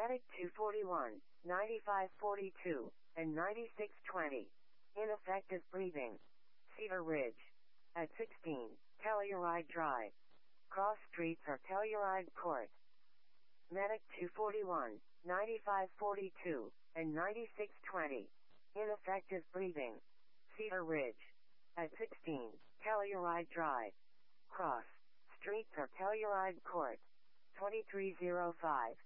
Medic 241, 9542, and 9620. Ineffective breathing. Cedar Ridge. At 16, Telluride Drive. Cross streets are Telluride Court. Medic 241, 9542, and 9620. Ineffective breathing. Cedar Ridge. At 16, Telluride Drive. Cross streets are Telluride Court. 2305.